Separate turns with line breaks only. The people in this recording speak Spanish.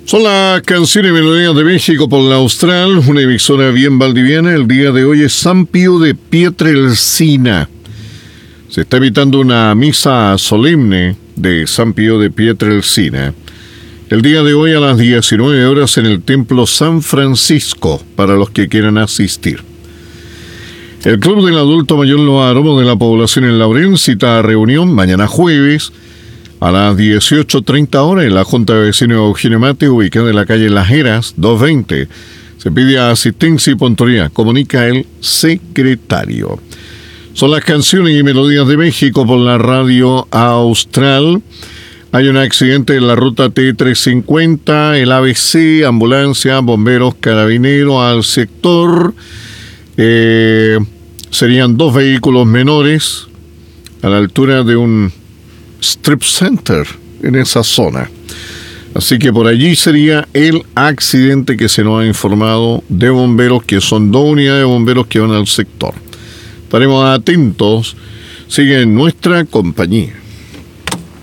Son las canciones y melodías de México por la Austral, una emisora bien valdiviana. El día de hoy es San Pío de Pietrelcina. Se está evitando una misa solemne de San Pío de Pietrelcina. El día de hoy a las 19 horas en el Templo San Francisco, para los que quieran asistir. El Club del Adulto Mayor Los Aromos de la Población en Laurel cita a reunión mañana jueves a las 18:30 horas en la Junta de Vecinos Eugenio Mate, ubicada en la calle Las Heras, 220. Se pide asistencia y puntualidad. Comunica el secretario. Son las canciones y melodías de México por la radio Austral. Hay un accidente en la ruta T350, el ABC, ambulancia, bomberos, carabineros al sector. Serían dos vehículos menores a la altura de un strip center en esa zona. Así que por allí sería el accidente que se nos ha informado de bomberos, que son dos unidades de bomberos que van al sector. Estaremos atentos. Sigue en nuestra compañía.